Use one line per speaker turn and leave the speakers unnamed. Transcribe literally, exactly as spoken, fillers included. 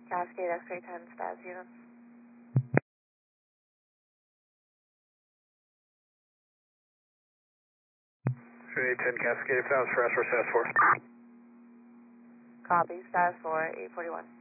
Cascade X-ray ten, stats units.
X-ray ten Cascade, sounds for S four, status four.
Copy, status four, eight forty-one.